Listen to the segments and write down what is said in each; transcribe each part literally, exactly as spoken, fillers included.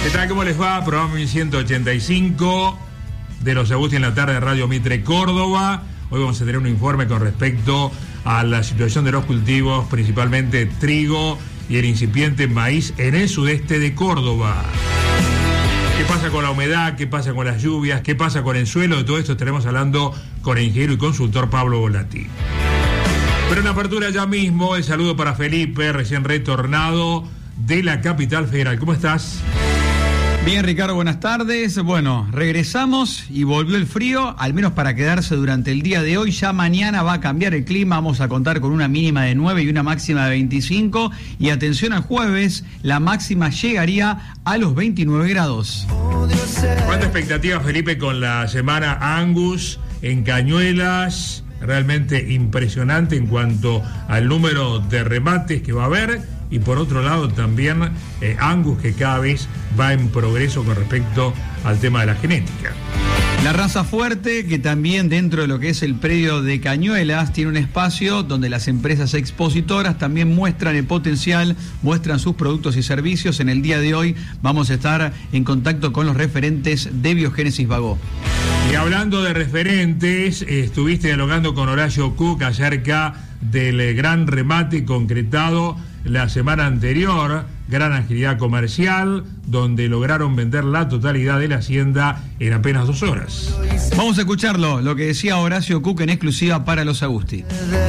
¿Qué tal? ¿Cómo les va? Programa mil ciento ochenta y cinco de Los Agusti en la tarde de Radio Mitre Córdoba. Hoy vamos a tener un informe con respecto a la situación de los cultivos, principalmente trigo y el incipiente maíz en el sudeste de Córdoba. ¿Qué pasa con la humedad? ¿Qué pasa con las lluvias? ¿Qué pasa con el suelo? De todo esto estaremos hablando con el ingeniero y consultor Pablo Volati. Pero en apertura ya mismo, el saludo para Felipe, recién retornado de la capital federal. ¿Cómo estás? Bien, Ricardo, buenas tardes. Bueno, regresamos y volvió el frío, al menos para quedarse durante el día de hoy. Ya mañana va a cambiar el clima, vamos a contar con una mínima de nueve y una máxima de veinticinco. Y atención al jueves, la máxima llegaría a los veintinueve grados. ¿Cuánta expectativa, Felipe, con la semana Angus en Cañuelas? Realmente impresionante en cuanto al número de remates que va a haber. Y por otro lado también eh, Angus, que cada vez va en progreso con respecto al tema de la genética. La raza fuerte, que también dentro de lo que es el predio de Cañuelas, tiene un espacio donde las empresas expositoras también muestran el potencial, muestran sus productos y servicios. En el día de hoy vamos a estar en contacto con los referentes de Biogénesis Bagó. Y hablando de referentes, eh, estuviste dialogando con Horacio Cook acerca del gran remate concretado la semana anterior, gran agilidad comercial, donde lograron vender la totalidad de la hacienda en apenas dos horas. Vamos a escucharlo, lo que decía Horacio Cook en exclusiva para Los Agusti.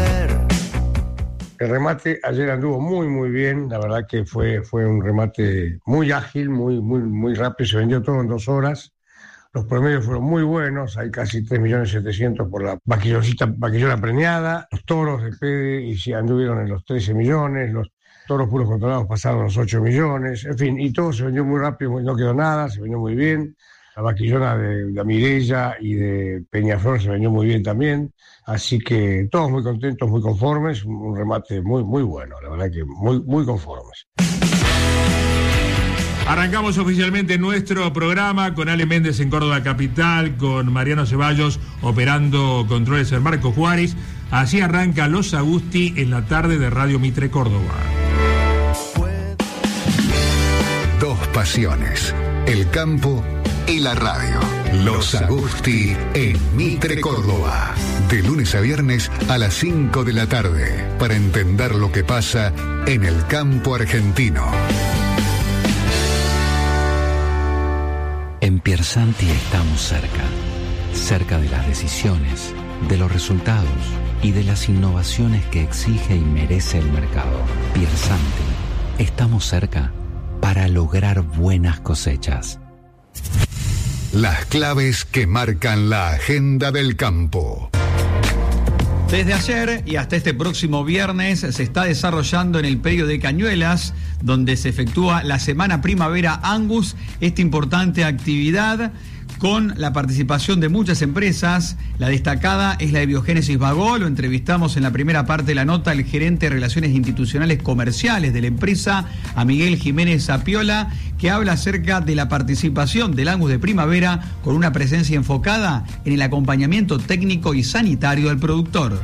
El remate ayer anduvo muy muy bien, la verdad que fue, fue un remate muy ágil, muy, muy, muy rápido, se vendió todo en dos horas. Los promedios fueron muy buenos, hay casi tres millones setecientos por la vaquillolita, vaquillola preñada. Los toros de Pede y si anduvieron en los trece millones, los toros puros controlados pasaron los ocho millones, en fin, y todo se vendió muy rápido, no quedó nada, se vendió muy bien. La vaquillona de, de Mirella y de Peñaflor se vendió muy bien también, así que todos muy contentos, muy conformes, un remate muy, muy bueno, la verdad que muy, muy conformes. Arrancamos oficialmente nuestro programa con Ale Méndez en Córdoba Capital, con Mariano Ceballos operando controles en Marco Juárez. Así arranca Los Agusti en la tarde de Radio Mitre Córdoba. Dos pasiones, el campo y la radio. Los Agusti en Mitre Córdoba. De lunes a viernes a las cinco de la tarde, para entender lo que pasa en el campo argentino. En Piersanti estamos cerca, cerca de las decisiones, de los resultados y de las innovaciones que exige y merece el mercado. Piersanti, estamos cerca para lograr buenas cosechas. Las claves que marcan la agenda del campo. Desde ayer y hasta este próximo viernes se está desarrollando en el predio de Cañuelas, donde se efectúa la Semana Primavera Angus, esta importante actividad con la participación de muchas empresas. La destacada es la de Biogénesis Bagó. Lo entrevistamos en la primera parte de la nota el gerente de Relaciones Institucionales Comerciales de la empresa, a Miguel Jiménez Zapiola, que habla acerca de la participación del Angus de primavera con una presencia enfocada en el acompañamiento técnico y sanitario al productor.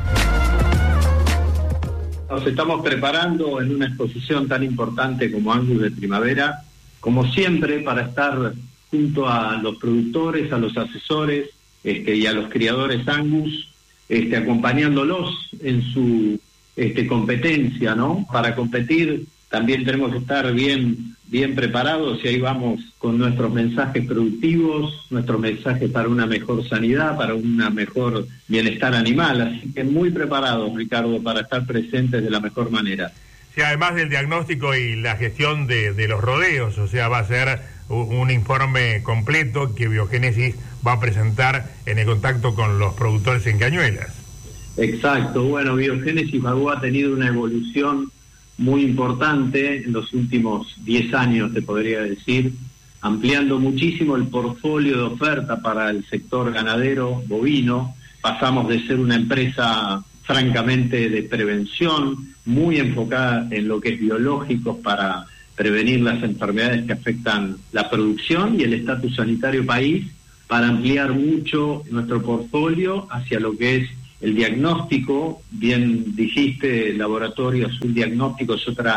Nos estamos preparando en una exposición tan importante como Angus de primavera, como siempre, para estar junto a los productores, a los asesores este, y a los criadores Angus, este, acompañándolos en su este, competencia, ¿no? Para competir también tenemos que estar bien, bien preparados, y ahí vamos con nuestros mensajes productivos, nuestros mensajes para una mejor sanidad, para un mejor bienestar animal. Así que muy preparados, Ricardo, para estar presentes de la mejor manera. Sí, además del diagnóstico y la gestión de, de los rodeos, o sea, va a ser un informe completo que Biogénesis va a presentar en el contacto con los productores en Cañuelas. Exacto, bueno, Biogénesis Bagó ha tenido una evolución muy importante en los últimos diez años, te podría decir, ampliando muchísimo el portfolio de oferta para el sector ganadero bovino. Pasamos de ser una empresa francamente de prevención, muy enfocada en lo que es biológicos para prevenir las enfermedades que afectan la producción y el estatus sanitario país, para ampliar mucho nuestro portfolio hacia lo que es el diagnóstico. Bien dijiste, el laboratorio es un diagnóstico, es otra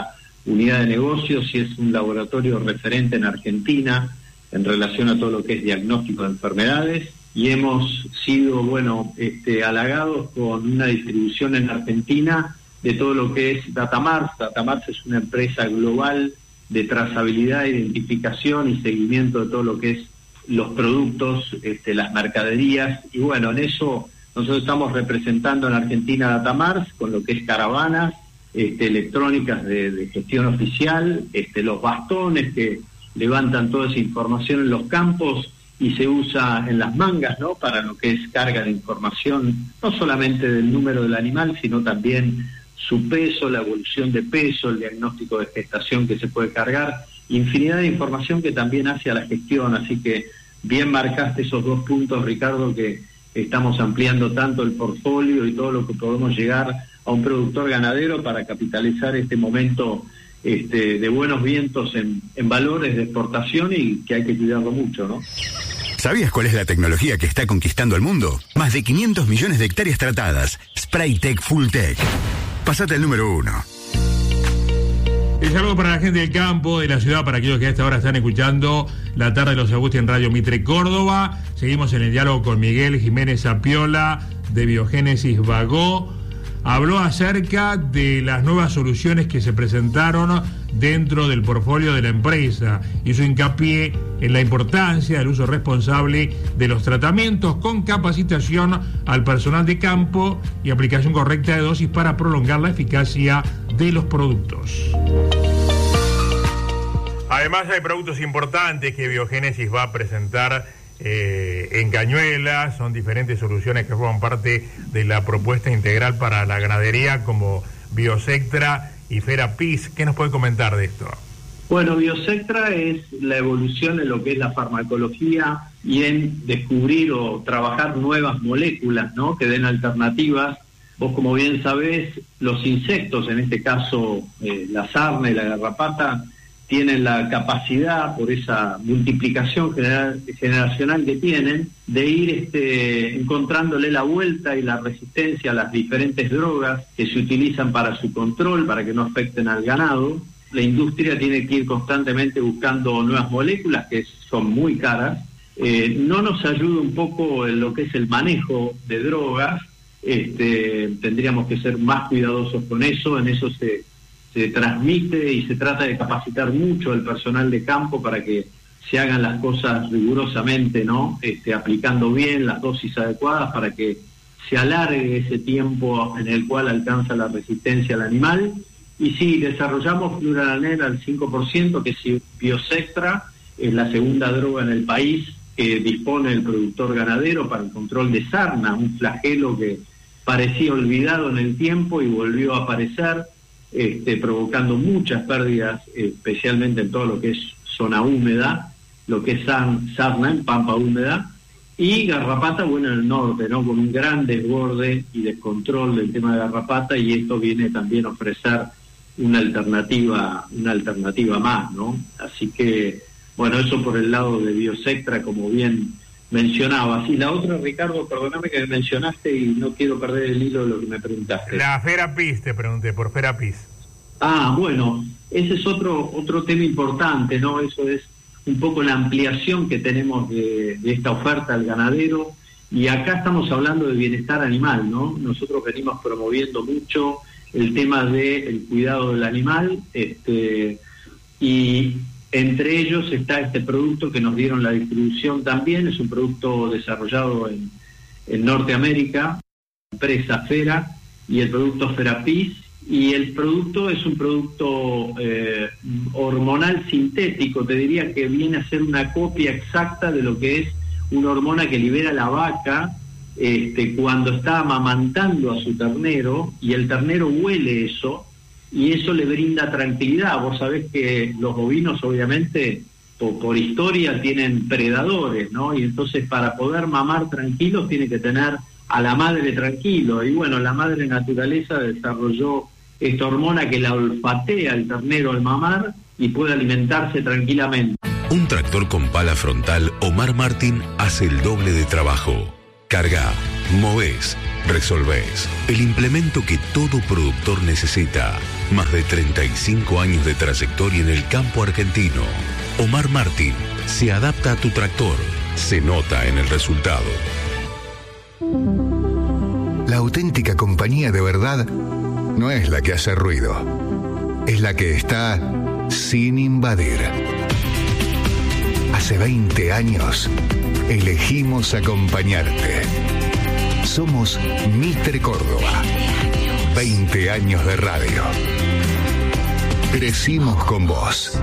unidad de negocios y es un laboratorio referente en Argentina en relación a todo lo que es diagnóstico de enfermedades, y hemos sido, bueno, este, halagados con una distribución en Argentina de todo lo que es Datamars. Datamars es una empresa global de trazabilidad, identificación y seguimiento de todo lo que es los productos, este, las mercaderías, y bueno, en eso nosotros estamos representando en Argentina Datamars con lo que es caravanas, este, electrónicas de, de gestión oficial, este, los bastones que levantan toda esa información en los campos y se usa en las mangas, ¿no?, para lo que es carga de información, no solamente del número del animal, sino también su peso, la evolución de peso, el diagnóstico de gestación que se puede cargar, infinidad de información que también hace a la gestión. Así que bien marcaste esos dos puntos, Ricardo, que estamos ampliando tanto el portfolio y todo lo que podemos llegar a un productor ganadero para capitalizar este momento este, de buenos vientos en, en valores de exportación, y que hay que cuidarlo mucho, ¿no? ¿Sabías cuál es la tecnología que está conquistando el mundo? Más de quinientos millones de hectáreas tratadas. Spraytec Fulltech. Pásate al número uno. El saludo para la gente del campo, de la ciudad, para aquellos que a esta hora están escuchando la tarde de los Agustín en Radio Mitre Córdoba. Seguimos en el diálogo con Miguel Jiménez Apiola, de Biogénesis Bagó. Habló acerca de las nuevas soluciones que se presentaron dentro del portfolio de la empresa. Hizo hincapié en la importancia del uso responsable de los tratamientos, con capacitación al personal de campo y aplicación correcta de dosis para prolongar la eficacia de los productos. Además, hay productos importantes que Biogénesis va a presentar Eh, en Cañuelas. Son diferentes soluciones que forman parte de la propuesta integral para la ganadería, como Biosectra y Ferapis. ¿Qué nos puede comentar de esto? Bueno, Biosectra es la evolución en lo que es la farmacología y en descubrir o trabajar nuevas moléculas, ¿no?, que den alternativas. Vos, como bien sabés, los insectos, en este caso eh, la sarna y la garrapata, tienen la capacidad, por esa multiplicación general, generacional que tienen, de ir este, encontrándole la vuelta y la resistencia a las diferentes drogas que se utilizan para su control, para que no afecten al ganado. La industria tiene que ir constantemente buscando nuevas moléculas que son muy caras. Eh, no nos ayuda un poco en lo que es el manejo de drogas. Este, tendríamos que ser más cuidadosos con eso. En eso se... se transmite y se trata de capacitar mucho al personal de campo para que se hagan las cosas rigurosamente, ¿no? Este, aplicando bien las dosis adecuadas para que se alargue ese tiempo en el cual alcanza la resistencia al animal. Y sí, desarrollamos Fluranil al cinco por ciento, que es Biosectra, es la segunda droga en el país que dispone el productor ganadero para el control de sarna, un flagelo que parecía olvidado en el tiempo y volvió a aparecer. Este, provocando muchas pérdidas, especialmente en todo lo que es zona húmeda, lo que es sarna en pampa húmeda, y garrapata, bueno, en el norte, ¿no?, con un gran desborde y descontrol del tema de garrapata, y esto viene también a ofrecer una alternativa, una alternativa más, ¿no? Así que, bueno, eso por el lado de Biosectra, como bien mencionabas. Y la otra, Ricardo, perdóname que me mencionaste y no quiero perder el hilo de lo que me preguntaste. La Ferapis, te pregunté, por Ferapis. Ah, bueno, ese es otro otro tema importante, ¿no? Eso es un poco la ampliación que tenemos de, de esta oferta al ganadero, y acá estamos hablando de bienestar animal, ¿no? Nosotros venimos promoviendo mucho el tema del cuidado del animal, este y entre ellos está este producto que nos dieron la distribución también. Es un producto desarrollado en, en Norteamérica, empresa Fera, y el producto Ferapis. Y el producto es un producto eh, hormonal sintético, te diría que viene a ser una copia exacta de lo que es una hormona que libera la vaca este, cuando está amamantando a su ternero, y el ternero huele eso, y eso le brinda tranquilidad. Vos sabés que los bovinos, obviamente, por, por historia, tienen predadores, ¿no? Y entonces, para poder mamar tranquilos, tiene que tener a la madre tranquilo. Y bueno, la madre naturaleza desarrolló esta hormona que la olfatea al ternero al mamar y puede alimentarse tranquilamente. Un tractor con pala frontal Omar Martin hace el doble de trabajo. Carga, movés, resolvés. El implemento que todo productor necesita. Más de treinta y cinco años de trayectoria en el campo argentino. Omar Martín se adapta a tu tractor. Se nota en el resultado. La auténtica compañía de verdad no es la que hace ruido, es la que está sin invadir. Hace veinte años elegimos acompañarte. Somos Mitre Córdoba. veinte años de radio. Crecimos con vos.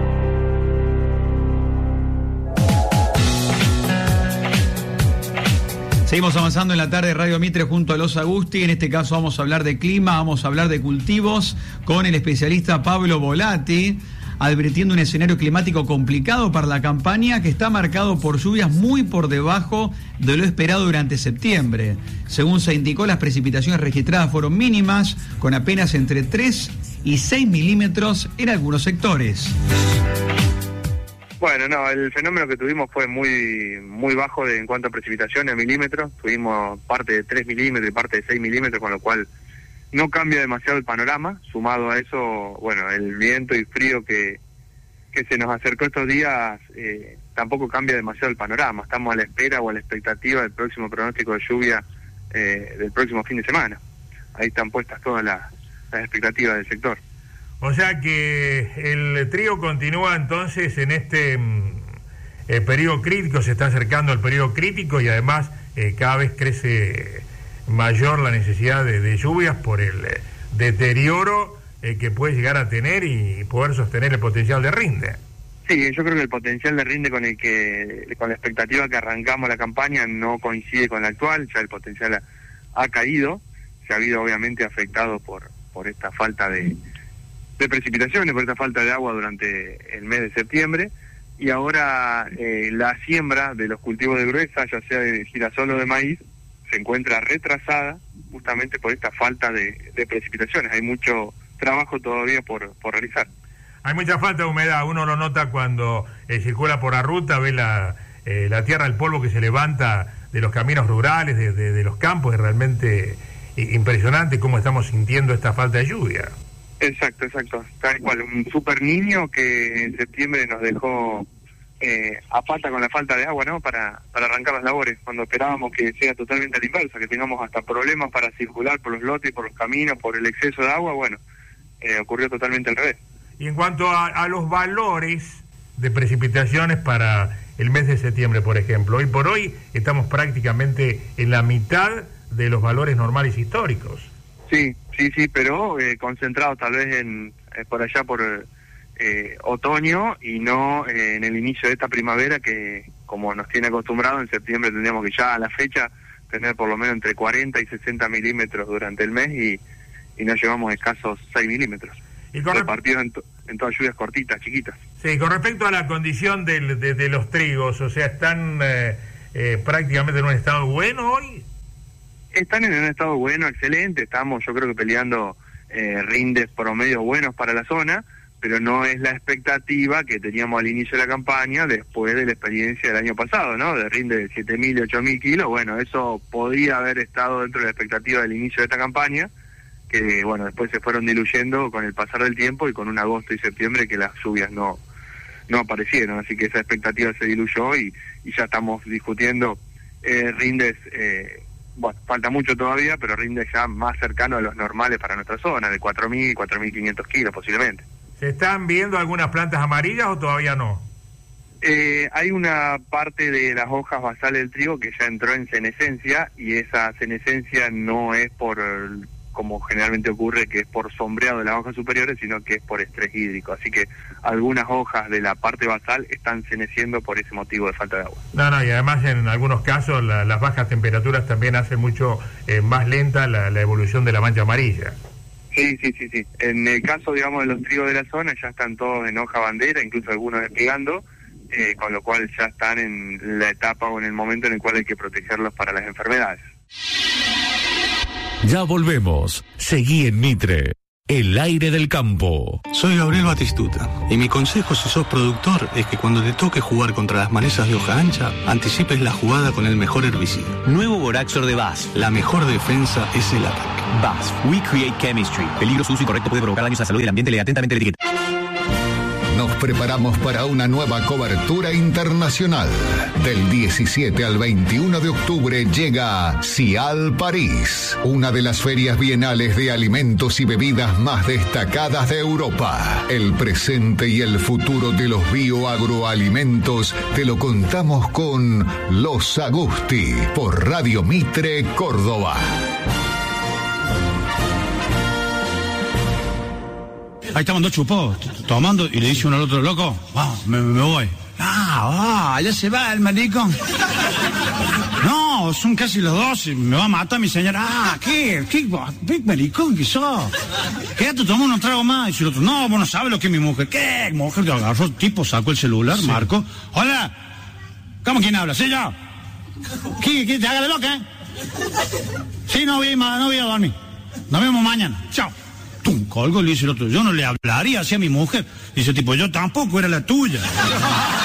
Seguimos avanzando en la tarde de Radio Mitre junto a Los Agusti. En este caso vamos a hablar de clima, vamos a hablar de cultivos con el especialista Pablo Volati, advirtiendo un escenario climático complicado para la campaña que está marcado por lluvias muy por debajo de lo esperado durante septiembre. Según se indicó, las precipitaciones registradas fueron mínimas, con apenas entre tres y seis milímetros en algunos sectores. Bueno, no, el fenómeno que tuvimos fue muy muy bajo de, en cuanto a precipitaciones, a milímetros. Tuvimos parte de tres milímetros y parte de seis milímetros, con lo cual no cambia demasiado el panorama. Sumado a eso, bueno, el viento y frío que, que se nos acercó estos días, eh, tampoco cambia demasiado el panorama. Estamos a la espera o a la expectativa del próximo pronóstico de lluvia eh, del próximo fin de semana. Ahí están puestas todas las, las expectativas del sector. O sea que el trigo continúa entonces en este eh, periodo crítico, se está acercando al periodo crítico y además eh, cada vez crece mayor la necesidad de, de lluvias por el eh, deterioro eh, que puede llegar a tener y poder sostener el potencial de rinde. Sí, yo creo que el potencial de rinde con el que con la expectativa que arrancamos la campaña no coincide con la actual. Ya el potencial ha, ha caído, se ha habido obviamente afectado por por esta falta de de precipitaciones, por esta falta de agua durante el mes de septiembre, y ahora eh, la siembra de los cultivos de gruesa, ya sea de girasol o de maíz, se encuentra retrasada justamente por esta falta de, de precipitaciones. Hay mucho trabajo todavía por, por realizar. Hay mucha falta de humedad, uno lo nota cuando eh, circula por la ruta, ve la, eh, la tierra, el polvo que se levanta de los caminos rurales, de, de, de los campos, es realmente eh, impresionante cómo estamos sintiendo esta falta de lluvia. Exacto, exacto. Tal cual, un super niño que en septiembre nos dejó eh, a pata con la falta de agua, ¿no? Para, para arrancar las labores, cuando esperábamos que sea totalmente a la inversa, que tengamos hasta problemas para circular por los lotes, por los caminos, por el exceso de agua. Bueno, eh, ocurrió totalmente al revés. Y en cuanto a, a los valores de precipitaciones para el mes de septiembre, por ejemplo, hoy por hoy estamos prácticamente en la mitad de los valores normales históricos. Sí, sí, sí, pero eh, concentrado tal vez en eh, por allá por eh, otoño y no eh, en el inicio de esta primavera, que como nos tiene acostumbrado, en septiembre tendríamos que ya a la fecha tener por lo menos entre cuarenta y sesenta milímetros durante el mes y, y nos llevamos escasos seis milímetros. Y con repartidos en, to, en todas lluvias cortitas, chiquitas. Sí, con respecto a la condición del, de, de los trigos, o sea, ¿están eh, eh, prácticamente en un estado bueno hoy? Están en un estado bueno, excelente. Estamos, yo creo que peleando eh, rindes promedios buenos para la zona, pero no es la expectativa que teníamos al inicio de la campaña después de la experiencia del año pasado, ¿no? De rinde de siete mil y ocho mil kilos. Bueno, eso podía haber estado dentro de la expectativa del inicio de esta campaña, que bueno, después se fueron diluyendo con el pasar del tiempo y con un agosto y septiembre que las lluvias no no aparecieron, así que esa expectativa se diluyó y, y ya estamos discutiendo eh, rindes, eh, bueno, falta mucho todavía, pero rindes ya más cercanos a los normales para nuestra zona, de cuatro mil, cuatro mil quinientos kilos posiblemente. ¿Se están viendo algunas plantas amarillas o todavía no? Eh, hay una parte de las hojas basales del trigo que ya entró en senescencia, y esa senescencia no es por, como generalmente ocurre, que es por sombreado de las hojas superiores, sino que es por estrés hídrico. Así que algunas hojas de la parte basal están seneciendo por ese motivo de falta de agua. No, no, y además en algunos casos la, las bajas temperaturas también hacen mucho eh, más lenta la, la evolución de la mancha amarilla. Sí, sí, sí, sí. En el caso, digamos, de los trigos de la zona, ya están todos en hoja bandera, incluso algunos despegando, eh, con lo cual ya están en la etapa o en el momento en el cual hay que protegerlos para las enfermedades. Ya volvemos. Seguí en Mitre. El aire del campo. Soy Gabriel Batistuta y mi consejo si sos productor es que cuando te toque jugar contra las malezas de hoja ancha, anticipes la jugada con el mejor herbicida. Nuevo Boraxor de B A S F. La mejor defensa es el ataque. B A S F. We create chemistry. Peligro, uso incorrecto puede provocar daños a la salud y el ambiente. Lea atentamente la etiqueta. Nos preparamos para una nueva cobertura internacional. Del diecisiete al veintiuno de octubre llega Cial París, una de las ferias bienales de alimentos y bebidas más destacadas de Europa. El presente y el futuro de los bioagroalimentos te lo contamos con Los Agusti por Radio Mitre Córdoba. Ahí estaban dos chupos tomando y le dice uno al otro, loco, vamos, me, me voy. Ah, ah, ya se va el maricón. No, son casi los dos, me va a matar mi señora. Ah, ¿qué? ¿Qué, qué maricón que sos? Quédate, toma unos tragos más. Y dice el otro, no, vos no sabes lo que es mi mujer. ¿Qué? Mujer que agarró el tipo, sacó el celular, sí. Marco. Hola, ¿cómo quién habla? ¿Sí yo? ¿Qué, qué te haga de loca, eh? Sí, no voy, no voy a dormir. Nos vemos mañana. Chao. Tum, colgo y le dice el otro, yo no le hablaría así a mi mujer. Dice el tipo, yo tampoco, era la tuya.